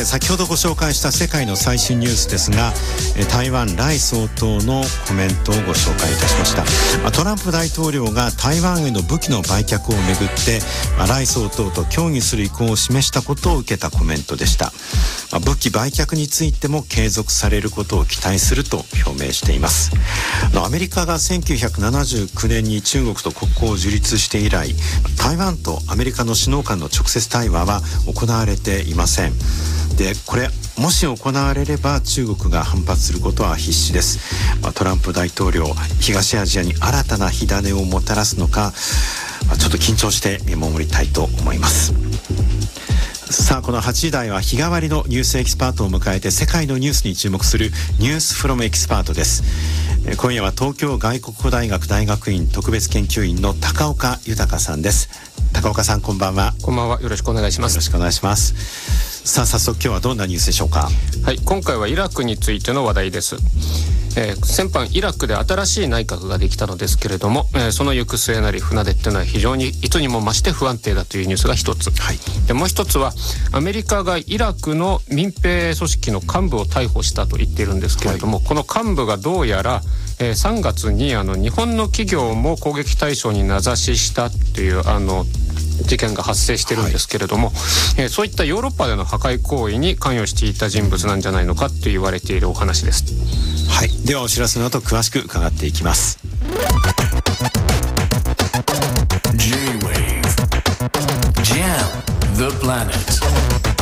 先ほどご紹介した世界の最新ニュースですが、台湾頼総統のコメントをご紹介いたしました。トランプ大統領が台湾への武器の売却をめぐって頼総統と協議する意向を示したことを受けたコメントでした。武器売却についても継続されることを期待すると表明しています。アメリカが1979年に中国と国交を樹立して以来、台湾とアメリカの首脳間の直接対話は行われていません。で、これもし行われれば中国が反発することは必至です。トランプ大統領、東アジアに新たな火種をもたらすのか、ちょっと緊張して見守りたいと思います。さあ、この8時台は日替わりのニュースエキスパートを迎えて世界のニュースに注目するニュースフロムエキスパートです。今夜は東京外国語大学大学院特別研究員の高岡豊さんです。高岡さん、こんばんは。 こんばんは。よろしくお願いします。 よろしくお願いします。さあ、早速今日はどんなニュースでしょうか。 はい、今回はイラクについての話題です。先般イラクで新しい内閣ができたのですけれども、その行く末なり船出っていうのは非常にいつにも増して不安定だというニュースが一つ、はい、でもう一つはアメリカがイラクの民兵組織の幹部を逮捕したと言っているんですけれども、はい、この幹部がどうやら3月に日本の企業も攻撃対象に名指ししたっていう事件が発生してるんですけれども、はい、そういったヨーロッパでの破壊行為に関与していた人物なんじゃないのかと言われているお話です。 はい、ではお知らせの後詳しく伺っていきます。 J-Wave Jam the Planet